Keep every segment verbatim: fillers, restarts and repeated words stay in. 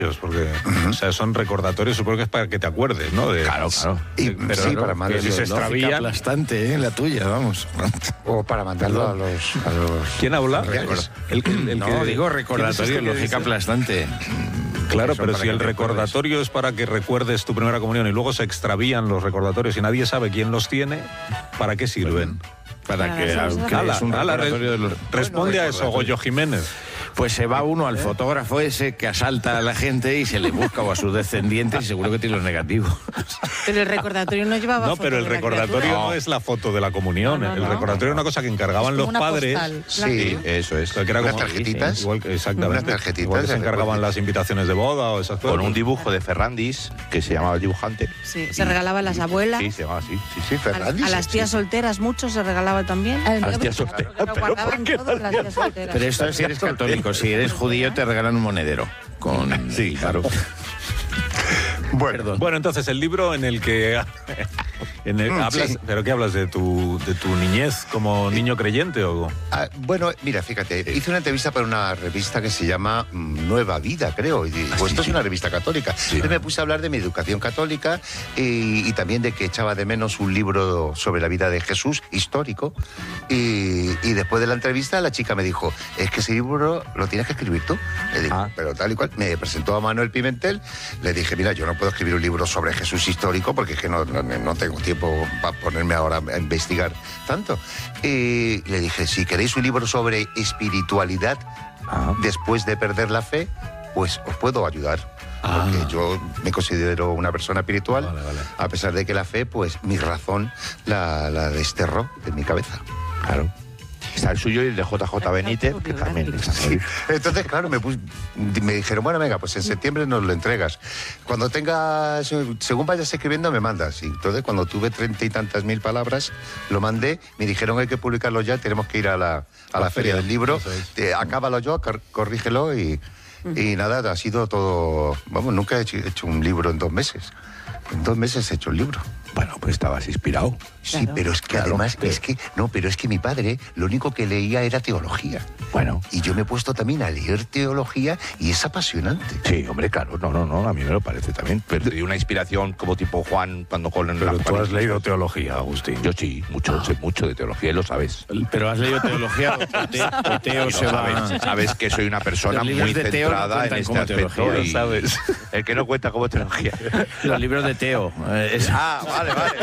Porque uh-huh. o sea, son recordatorios, supongo que es para que te acuerdes, ¿no? De, claro, claro. Y, pero sí, no, para mandarlo. si se extravían... aplastante, ¿eh? La tuya, vamos. O para mandarlo a los, a los... ¿Quién habla? El, el, el no, que, digo recordatorio, es lógica aplastante. Claro, pero si el recordatorio puedes... es para que recuerdes tu primera comunión y luego se extravían los recordatorios y nadie sabe quién los tiene, ¿para qué sirven? Para Para que, eso que ala, es un ala, recordatorio de los... Responde bueno, a eso, Goyo Jiménez. Pues se va uno al fotógrafo ese que asalta a la gente y se le busca o a sus descendientes y seguro que tiene los negativos. Pero el recordatorio no llevaba No, foto pero el de la recordatorio criatura. no es la foto de la comunión. No, no, el no. recordatorio es una cosa que encargaban Es los como una padres. postal, Sí, eso es. Que era unas como- tarjetitas. Igual, que- exactamente. Unas tarjetitas Igual que se de encargaban recuerdo. las invitaciones de boda o esas cosas. Con un dibujo de Ferrandis, que se llamaba el dibujante. Sí, se regalaban a las abuelas. Sí, se llamaba así. Sí, Sí, A, Ferrandis. a las tías sí. solteras muchos se regalaba también. A las tías solteras. Porque lo ¿Pero guardaban por qué todo las tías solteras. Pero esto es si eres católico, si eres judío te regalan un monedero. Con... Sí, claro. Bueno, Bueno, entonces el libro en el que en el, Mm, hablas, sí. pero qué hablas de tu de tu niñez como niño creyente o ah, bueno, mira, fíjate, hice una entrevista para una revista que se llama mm, Nueva Vida, creo, y digo, esto es una revista católica. Entonces me puse a hablar de mi educación católica y, y también de que echaba de menos un libro sobre la vida de Jesús, histórico, y, y después de la entrevista la chica me dijo, es que ese libro lo tienes que escribir tú. Le digo, Ah. pero tal y cual, me presentó a Manuel Pimentel, le dije, mira, yo no puedo escribir un libro sobre Jesús histórico porque es que no, no, no tengo tiempo para ponerme ahora a investigar tanto. Y le dije, si queréis un libro sobre espiritualidad Ah. después de perder la fe, pues os puedo ayudar. Ah. Porque yo me considero una persona espiritual, Vale, vale. a pesar de que la fe, pues mi razón la, la desterró de mi cabeza. Claro. Está el suyo y el de J J Benítez, que también es así. Entonces, claro, me, pus- me dijeron, bueno, venga, pues en septiembre nos lo entregas. Cuando tengas, según vayas escribiendo, me mandas. Y entonces, cuando tuve treinta y tantas mil palabras, lo mandé, me dijeron, hay que publicarlo ya, tenemos que ir a la, a la feria del libro. Eso es. Eh, acábalo yo, cor- corrígelo y, y nada, ha sido todo... Vamos, nunca he hecho, he hecho un libro en dos meses. En dos meses he hecho un libro. Bueno, pues estabas inspirado. Sí, Claro. pero es que Claro, además, pero- es que, no, pero es que mi padre lo único que leía era teología. Bueno. Y yo me he puesto también a leer teología y es apasionante. Sí, hombre, claro, no, no, no, a mí me lo parece también. Pero te dio una inspiración como tipo Juan cuando con Pero tú has leído teología, Agustín. Yo sí, mucho, sé mucho de teología y lo sabes. Pero has leído teología o te- o Teo Y se lo va... sabes, sabes que soy una persona Los libros muy de Teo no centrada en cuentan este como aspecto. teología, Y ¿sabes? El que no cuenta como teología. Los libros de Teo. eh, es- Ah, vale, vale.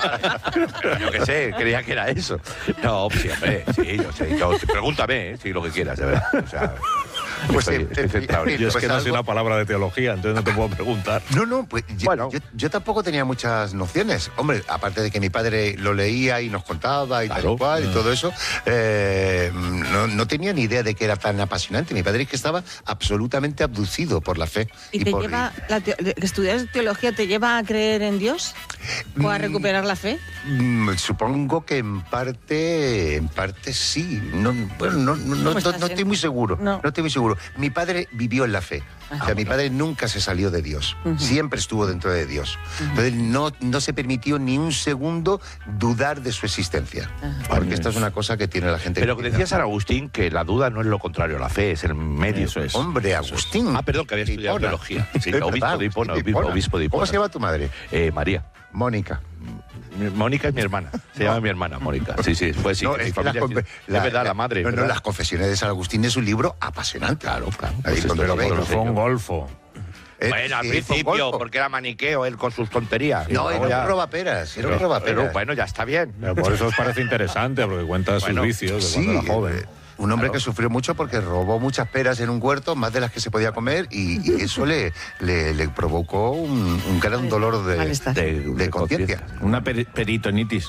vale. Yo qué sé, creía que era eso. No, sí, hombre, sí, yo sé. Yo, pregúntame, ¿eh? Sí, lo que quieras, de verdad. O sea, Pues, estoy, eh, estoy eh, centrado. eh, Yo es Pues que no sé algo- una palabra de teología, entonces no te puedo preguntar. No, no, pues yo, Bueno. yo, yo tampoco tenía muchas nociones. Hombre, aparte de que mi padre lo leía y nos contaba y tal Claro. y cual y todo eso, eh, no, no tenía ni idea de que era tan apasionante. Mi padre es que estaba absolutamente abducido por la fe. ¿Y te por- lleva, la teo- estudiar teología te lleva a creer en Dios? ¿O a Mm. recuperar la fe? Mm, supongo que en parte, en parte sí. No, bueno, no, no, no, ¿Cómo no- estás, no eh? estoy muy seguro. No. No. estoy muy seguro. Mi padre vivió en la fe. Ah. O sea, mi padre nunca se salió de Dios. Ujú. Siempre estuvo dentro de Dios. Entonces no, no se permitió ni un segundo dudar de su existencia. Ajá. Porque esta es una cosa que tiene la gente. Pero que decía San Agustín que la duda no es lo contrario a la fe, es el medio. Eso es. Hombre, Agustín. Ah, perdón, que había estudiado Hipona. teología. Sí, Es obispo verdad, de Hipona, sí, obispo, Hipona. obispo de Hipona. ¿Cómo se llama tu madre? Eh, María. Mónica. Mi- Mónica es mi hermana. Se llama mi hermana, Mónica. Sí, sí, pues sí. No, mi es, que familia las sí. confe- Es verdad, la madre. No, no, ¿verdad? las confesiones de San Agustín es un libro apasionante. Claro, claro. Ahí Pues cuando esto lo sí, ves. lo sé Fue un yo. golfo. Eh, Bueno, al sí, fue un principio, golfo. porque era maniqueo él con sus tonterías. Y No, luego era ya- un robaperas. Era un Pero- robaperas. pero bueno, ya está bien. Pero por eso os parece interesante, porque cuenta Bueno, sus vicios de Sí, cuando era joven. eh, un hombre Claro. que sufrió mucho porque robó muchas peras en un huerto, más de las que se podía comer, y, y eso le, le, le provocó un, un gran dolor de, Malestar. de, de conciencia. Una peri- peritonitis.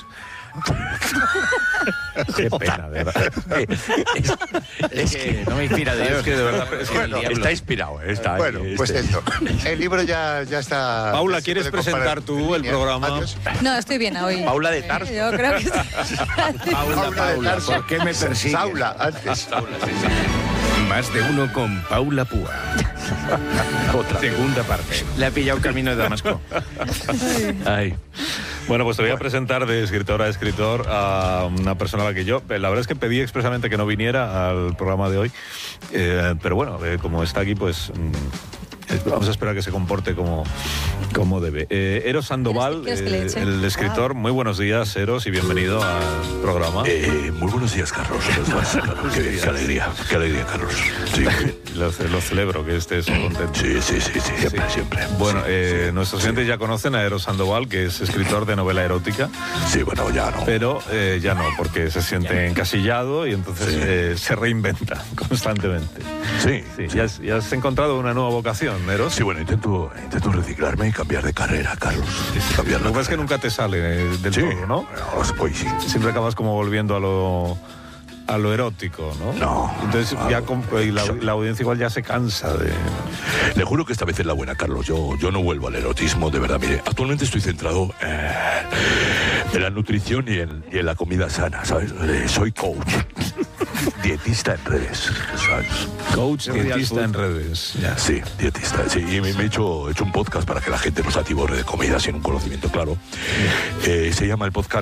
Qué pena, de verdad. Es que no me inspira Dios. Es que de verdad, es que Bueno, el diablo. Está inspirado, eh, está ahí, Bueno, pues este. esto. El libro ya, ya está... Paula, ya se ¿quieres puede comprar presentar tú en el línea. programa? Adiós. No, estoy bien hoy. Paula de Tarso. Yo creo que está... Paula, Paula de Paula, Tarso. ¿por qué me persigues? Saula, antes. Paula, sí, sí. Más de uno con Paula Púa. Otra. Segunda parte. Le ha pillado camino de Damasco. Ay. Bueno, pues te voy a presentar de escritor a escritor a una persona a la que yo, la verdad es que pedí expresamente que no viniera al programa de hoy, eh, pero bueno, eh, como está aquí, pues mm, Vamos a esperar que se comporte como, como debe. Eh, Eros Sandoval, ¿Quieres que le eh, eche? el escritor. Muy buenos días, Eros, y bienvenido al programa. Eh, muy buenos días, Carlos. ¿Cómo estás, Carlos? Qué, qué alegría, qué alegría, Carlos. Sí, muy bien. Lo, ce- lo celebro, que estés contento. Sí, sí, sí, sí, siempre, Sí. siempre. Bueno, Sí, eh, sí, nuestros sí. oyentes ya conocen a Eros Sandoval, que es escritor de novela erótica, Sí, bueno, ya no. pero eh, ya no, porque se siente encasillado y entonces Sí. eh, se reinventa constantemente. Sí, Sí, sí. ya, has, ya has encontrado una nueva vocación, Eros. Sí, bueno, intento, intento reciclarme y cambiar de carrera, Carlos. Cambiar Lo la que pasa es que carrera. nunca te sale eh, del Sí, todo, ¿no? Bueno, pues sí. Siempre acabas como volviendo a lo a lo erótico, ¿no? No, Entonces no, ya no. com- y la, la audiencia igual ya se cansa de... Le juro que esta vez es la buena, Carlos. Yo, yo no vuelvo al erotismo, de verdad. Mire, actualmente estoy centrado eh, en la nutrición y en, y en la comida sana, ¿sabes? Eh, soy coach, dietista en redes, ¿sabes? Coach, Real dietista food. en redes. Ya. Sí, dietista, sí. Y me, me he, hecho, he hecho un podcast para que la gente no se atiborre de comida sin un conocimiento claro. Eh, se llama el podcast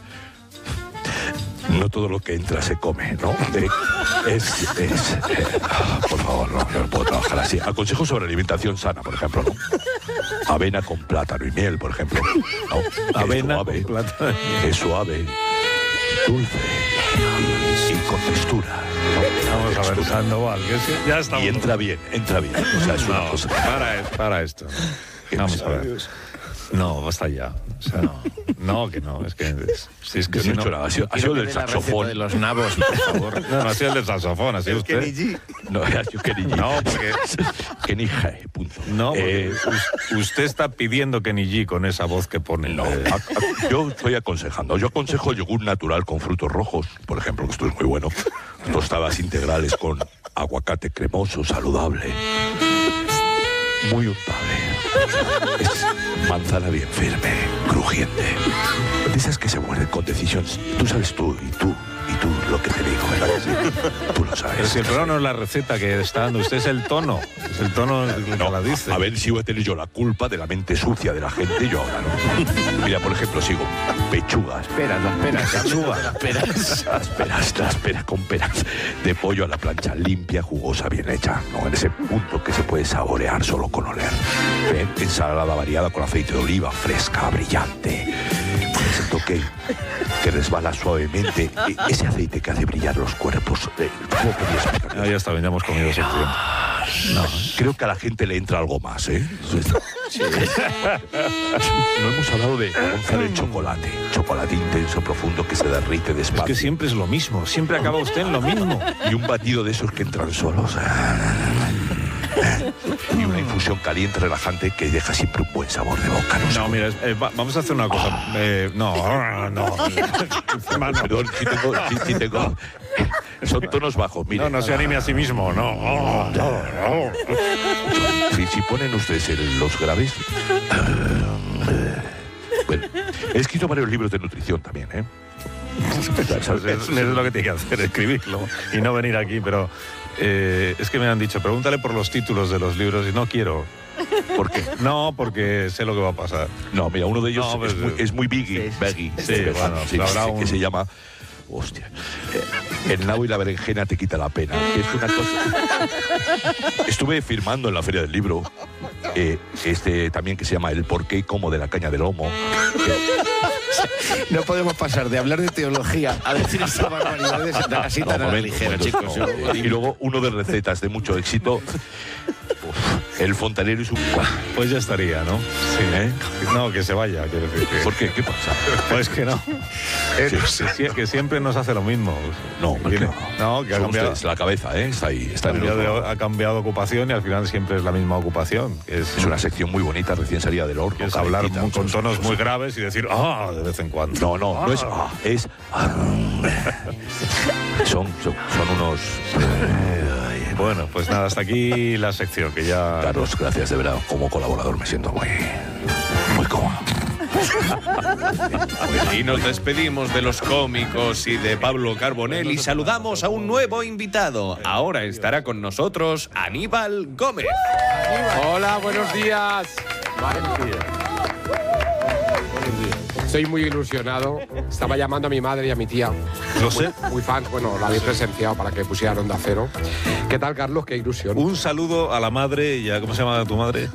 No todo lo que entra se come, ¿no? De- es, es eh, ah, por favor, no, yo no puedo trabajar así. Aconsejo sobre alimentación sana, por ejemplo, ¿no? Avena con plátano y miel, por ejemplo. ¿no? Que Avena es suave, con plátano y miel. que es suave, dulce y con textura. ¿no? Vamos a ver, Textura. Sandoval, que sí, ya estamos... Y entra bien, entra bien. O sea, es una No, cosa. para, para esto. ¿Qué Vamos a pasa? ver. No, basta ya. O sea, no, no, que no. Es que, es, si es que Que si no he no, hecho nada. Ha sido, ha Quiero sido que del dé la receta saxofón. de los nabos, por favor. no, no ha sido el del saxofón, ha sido usted. No, ha sido Kenny G. No, porque- Kenny G, punto. No, porque Eh, us- usted está pidiendo Kenny G con esa voz que pone. No, Eh, a- a- yo estoy aconsejando. Yo aconsejo yogur natural con frutos rojos, por ejemplo, que esto es muy bueno. Tostadas integrales con aguacate cremoso, saludable. Muy untable. Es manzana bien firme, crujiente. De esas que se muerden con decisión. Tú sabes tú y tú y tú lo que te digo, ¿verdad? que sí? Tú lo sabes. Pero si el programa no es la receta que está dando, usted es el tono. Es el tono el que No, la dice. a ver si voy a tener yo la culpa de la mente sucia de la gente, yo ahora no. Mira, por ejemplo, sigo pechugas, Peras, las peras. pechugas, las peras, las peras, las peras con peras de pollo a la plancha, limpia, jugosa, bien hecha, ¿no? En ese punto que se puede saborear solo con oler. ¿Eh? Ensalada variada con aceite de oliva, fresca, brillante. Con ese toque que resbala suavemente, e- ese aceite que hace brillar los cuerpos. Eh, ¿cómo podría explicarlo? Ah, ya está, ya hemos comido suficiente. No, creo que a la gente le entra algo más, ¿eh? No hemos hablado de onza de chocolate. Chocolate intenso, profundo, que se derrite Es despacio. que siempre es lo mismo. Siempre acaba usted en lo mismo. Y un batido de esos que entran solos. Y una infusión caliente, relajante, que deja siempre un buen sabor de boca. No, sé. No, mira, eh, va- vamos a hacer una cosa. Eh, no, no. Encima no. Perdón, si tengo, sí, sí tengo. Son tonos bajos, mire. No, no se anime a sí mismo, no. no, no, no. Si, si ponen ustedes el- los graves. Bueno, he escrito varios libros de nutrición también, ¿eh? Eso es lo que tiene que hacer, escribirlo y no venir aquí, pero eh, es que me han dicho, pregúntale por los títulos de los libros y no quiero. ¿Por qué? No, porque sé lo que va a pasar. No, mira, uno de ellos No, pues, es, muy, es muy biggie, baggy, sí, bueno, sí, habrá sí, un- que se llama, hostia, eh, el nabo y la berenjena te quita la pena. Que es una cosa. Estuve firmando en la feria del libro, eh, este también que se llama El por qué y cómo de la caña del lomo. No podemos pasar de hablar de teología a decir estas barbaridades así tan a la momentos, ligera, momentos, chicos. no. Y luego uno de recetas de mucho éxito, uf, el fontanero y su... Pues ya estaría, ¿no? Sí, ¿Eh? No, que se vaya, quiero decir. que- ¿Por qué? ¿Qué pasa? Pues que no. Sí, Que, sí. sie- que siempre nos hace lo mismo. No, hombre, Tiene- que no. no, que ha Son cambiado, ustedes, la cabeza, ¿eh? Está ahí, está en el cambiado otro. de- ha cambiado de ocupación y al final siempre es la misma ocupación. Que es, Es una sección muy bonita, recién salida del horno. que es hablar calentita, muy- con son- tonos muy graves y decir ¡ah! De vez en cuando. No, no, no es ah, es ah. son, son, son unos... Bueno, pues nada, hasta aquí la sección que ya... Carlos, gracias de verdad. Como colaborador me siento muy... muy cómodo. Y nos despedimos de los cómicos y de Pablo Carbonell y saludamos a un nuevo invitado. Ahora estará con nosotros Aníbal Gómez. Hola, buenos días. Estoy muy ilusionado. Estaba llamando a mi madre y a mi tía. Lo sé. Muy, muy fans, bueno, la habéis presenciado para que pusieran Onda Cero. ¿Qué tal, Carlos? Qué ilusión. Un saludo a la madre y a, ¿cómo se llama tu madre?